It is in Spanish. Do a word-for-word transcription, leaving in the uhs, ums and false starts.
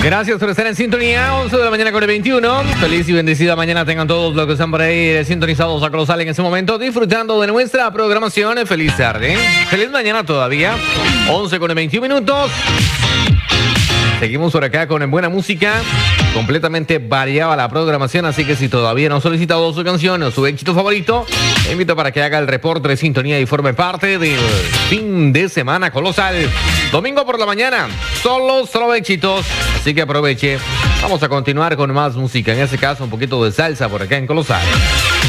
Gracias por estar en sintonía, once de la mañana con el veintiuno. Feliz y bendecida mañana tengan todos los que están por ahí sintonizados a Colosal en ese momento, disfrutando de nuestra programación. Feliz tarde, feliz mañana todavía, once con el veintiuno minutos. Seguimos por acá con buena música, completamente variada la programación, así que si todavía no ha solicitado su canción o su éxito favorito, te invito para que haga el reporte de sintonía y forme parte del fin de semana Colosal. Domingo por la mañana, solo, solo éxitos, así que aproveche. Vamos a continuar con más música, en este caso un poquito de salsa por acá en Colosal.